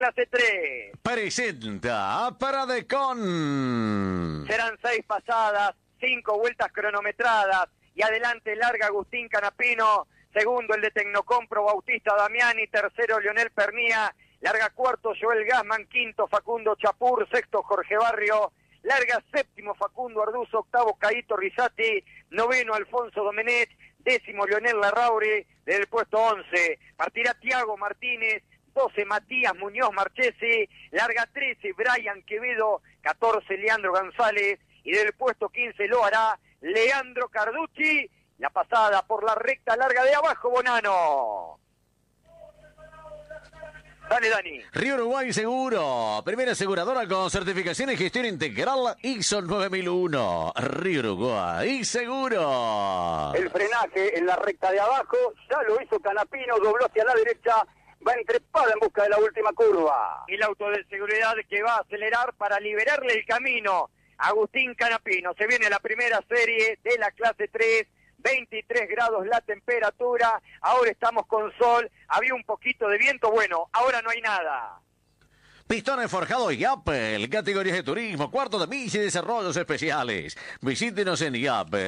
Clase 3. Presenta Paradecon. Serán 6 pasadas, 5 vueltas cronometradas y adelante larga Agustín Canapino, segundo el de Tecnocompro Bautista Damiani, tercero Leonel Pernía, larga cuarto Joel Gassman, quinto Facundo Chapur, sexto Jorge Barrio, larga séptimo Facundo Arduzo, octavo Caíto Risati, noveno Alfonso Domenech, décimo Leonel Larrauri, del puesto 11 partirá Tiago Martínez, 12 Matías Muñoz Marchesi, larga 13 Brian Quevedo, 14 Leandro González y del puesto 15 lo hará Leandro Carducci. La pasada por la recta larga de abajo, Bonano. Dale, Dani. Río Uruguay Seguro, primera aseguradora con certificación y gestión integral ISO 9001. Río Uruguay Seguro. El frenaje en la recta de abajo, ya lo hizo Canapino, dobló hacia la derecha, va entrepada en busca de la última curva. El auto de seguridad que va a acelerar para liberarle el camino. Agustín Canapino, se viene la primera serie de la clase 3, 23 grados la temperatura, ahora estamos con sol, había un poquito de viento, bueno, ahora no hay nada. Pistones forjados Yapel, categorías de turismo, cuarto de milla y desarrollos especiales. Visítenos en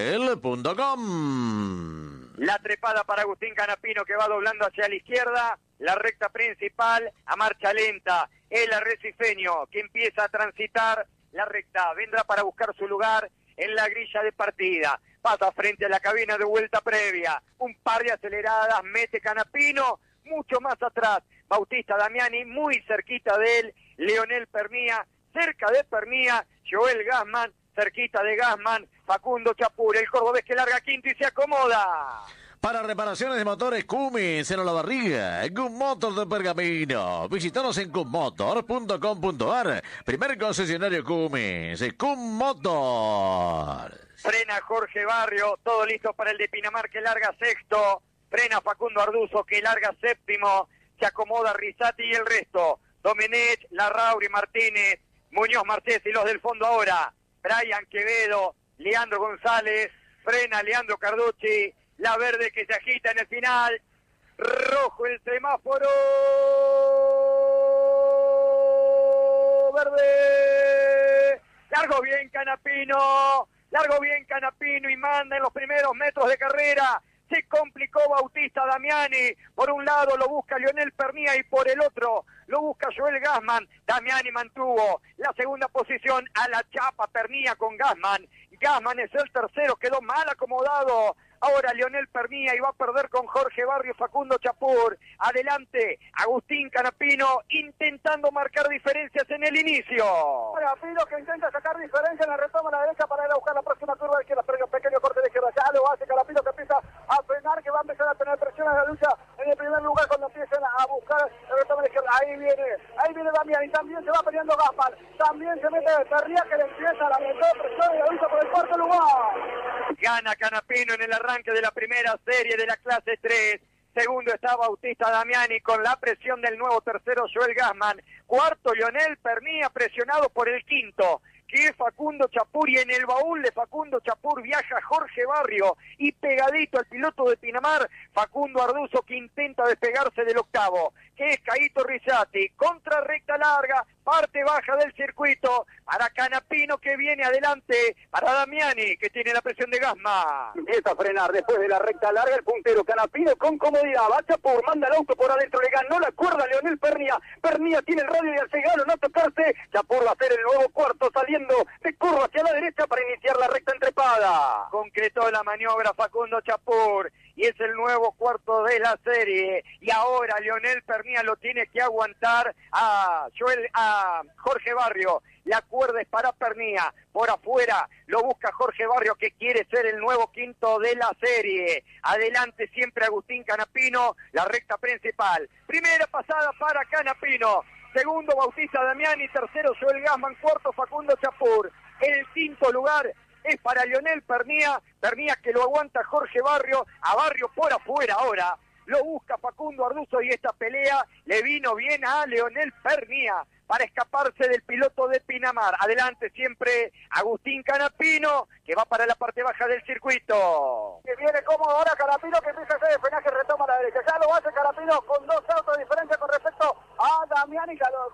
yapel.com. La trepada para Agustín Canapino que va doblando hacia la izquierda, la recta principal a marcha lenta. El arrecifeño que empieza a transitar la recta, vendrá para buscar su lugar en la grilla de partida. Pasa frente a la cabina de vuelta previa, un par de aceleradas, mete Canapino, mucho más atrás. Bautista Damiani muy cerquita de él, Leonel Pernía, cerca de Pernía, Joel Gassman, cerquita de Gassman, Facundo Chapur, el cordobés que larga quinto y se acomoda. Para reparaciones de motores Cummins en Olavarría, Cum Motor de Pergamino. Visítanos en cummotor.com.ar. Primer concesionario Cummins, Cum Motor. Frena Jorge Barrio, todo listo para el de Pinamar que larga sexto. Frena Facundo Arduzo que larga séptimo. Se acomoda Risati y el resto. Domenech, Larrauri, Martínez, Muñoz Marchesi y los del fondo ahora. Brian Quevedo, Leandro González, frena Leandro Carducci. La verde que se agita en el final. Rojo el semáforo. Verde. Largo bien Canapino. Largo bien Canapino y manda en los primeros metros de carrera. Se complicó Bautista Damiani. Por un lado lo busca Leonel Pernía y por el otro lo busca Joel Gassman. Damiani mantuvo la segunda posición a la chapa Pernía con Gassman. Gassman es el tercero, quedó mal acomodado. Ahora Leonel Pernía y va a perder con Jorge Barrio, Facundo Chapur. Adelante, Agustín Canapino intentando marcar diferencias en el inicio. Canapino que intenta sacar diferencia en la retoma a la derecha para ir a buscar la próxima curva de izquierda. Pero pequeño corte de izquierda, ya lo hace Canapino que empieza a frenar, que va a empezar a tener presión en la lucha en el primer lugar cuando empiezan a buscar la retoma a la izquierda. Ahí viene Damián y también se va peleando Gassman. También se mete Pernía que le empieza a la meter presión y la lucha por el cuarto lugar. Gana Canapino en el arranque de la primera serie de la clase 3. Segundo está Bautista Damiani con la presión del nuevo tercero Joel Gassman. Cuarto Leonel Pernía presionado por el quinto, que es Facundo Chapur, y en el baúl de Facundo Chapur viaja Jorge Barrio y pegadito al piloto de Pinamar, Facundo Arduzo que intenta despegarse del octavo, que es Caíto Risati, contra recta larga, parte baja del circuito, para Canapino que viene adelante, para Damiani que tiene la presión de Gassman. Empieza a frenar después de la recta larga el puntero Canapino con comodidad, va Chapur, manda el auto por adentro, le ganó la cuerda Leonel Pernía, Pernía tiene el radio y al cegano no tocarse, Chapur va a hacer el nuevo cuarto saliendo de curva hacia la derecha para iniciar la recta entrepada. Concretó la maniobra Facundo Chapur y es el nuevo cuarto de la serie. Y ahora Leonel Pernía lo tiene que aguantar a Jorge Barrio. La cuerda es para Pernía. Por afuera lo busca Jorge Barrio que quiere ser el nuevo quinto de la serie. Adelante siempre Agustín Canapino, la recta principal. Primera pasada para Canapino. Segundo Bautista Damiani, tercero Joel Gassman, cuarto Facundo Chapur. En el quinto lugar es para Leonel Pernía, Pernía que lo aguanta Jorge Barrio, a Barrio por afuera ahora. lo busca Facundo Arduzo y esta pelea le vino bien a Leonel Pernía para escaparse del piloto de Pinamar. Adelante siempre Agustín Canapino, que va para la parte baja del circuito. Que viene cómodo ahora Canapino, que empieza a hacer despenaje, retoma a la derecha. Ya lo hace Canapino con 2 autos de diferencia con respecto a Damiani.